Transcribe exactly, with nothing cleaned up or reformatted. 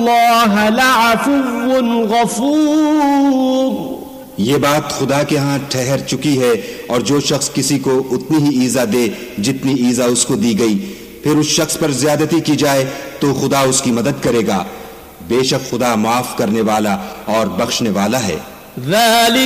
वल्लाह लअफ़ुव्वुन गफ़ूर। ये बात खुदा के यहाँ ठहर चुकी है, और जो शख्स किसी को उतनी ही ईजा दे जितनी ईजा उसको दी गई, फिर उस शख्स पर ज्यादती की जाए तो खुदा उसकी मदद करेगा। बेशक खुदा माफ करने वाला और बख्शने वाला है।